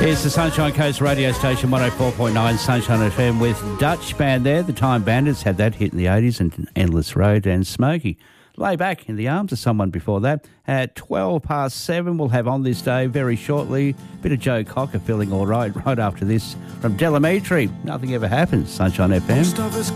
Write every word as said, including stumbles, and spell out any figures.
It's the Sunshine Coast radio station, one oh four point nine Sunshine F M, with Dutch Band there. The Time Bandits had that hit in the eighties, and Endless Road, and Smokey. Lay back in the arms of someone before that. At twelve past seven, we'll have On This Day very shortly. Bit of Joe Cocker feeling all right right after this from Delamitri. Nothing ever happens, Sunshine F M.